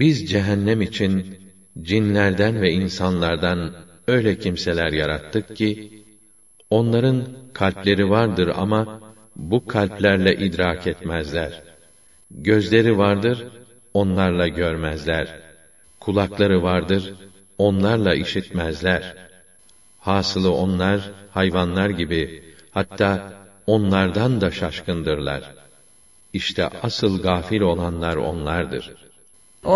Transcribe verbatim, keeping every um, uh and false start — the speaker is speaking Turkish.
Biz cehennem için cinlerden ve insanlardan öyle kimseler yarattık ki, onların kalpleri vardır ama bu kalplerle idrak etmezler. Gözleri vardır, onlarla görmezler. Kulakları vardır, onlarla işitmezler. Hasılı onlar, hayvanlar gibi, hatta onlardan da şaşkındırlar. İşte asıl gafil olanlar onlardır.